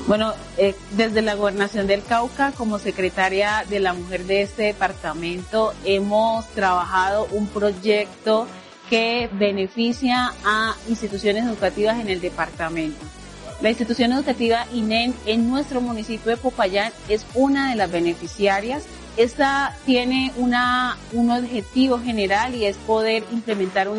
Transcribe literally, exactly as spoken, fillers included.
Bueno, eh, desde la Gobernación del Cauca, como secretaria de la mujer de este departamento, hemos trabajado un proyecto que beneficia a instituciones educativas en el departamento. La institución educativa I N E N en nuestro municipio de Popayán es una de las beneficiarias. Esta tiene una, un objetivo general y es poder implementar una